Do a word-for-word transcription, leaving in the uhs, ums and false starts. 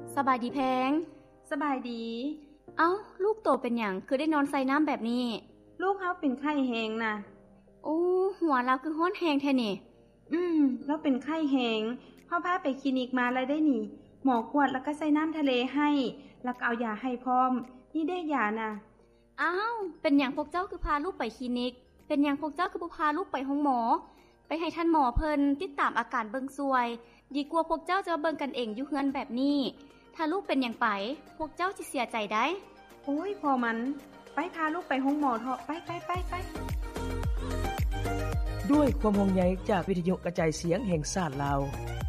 สบายดีแพงสบายดีเอ้าลูกโตเป็นหยังคือได้นอนใส่น้ำแบบนี้ลูกเฮาเป็นไข้แฮงน่ะโอ้หัวเราคือฮ้อนแฮงแท้นี่อืมแล้วเป็นไข้แฮงพ่อพาไปคลินิกมาแล้วได้นี่หมอกวดแล้วก็ใส่น้ำทะเลให้แล้วก็เอายาให้พร้อมนี่ได้ยาน่ะอ้าวเป็นหยังพวกเจ้าคือพาลูกไปคลินิกเป็นหยังพวกเจ้าคือบ่พาลูกไปห้องหมอไปให้ท่านหมอเพิ่นติดตามอาการเบิ่งซวยดีกว่าพวกเจ้าจะเบิ่งกันเองอยู่เฮือนแบบนี้ถ้าลูกเป็นหยังไปพวกเจ้าสิเสียใจได้โอ้ยพอมันไปพาลูกไปห้องหมอเถอะไปไปไปไปด้วยความห่วงใยจากวิทยุกระจายเสียงแห่งชาติลาว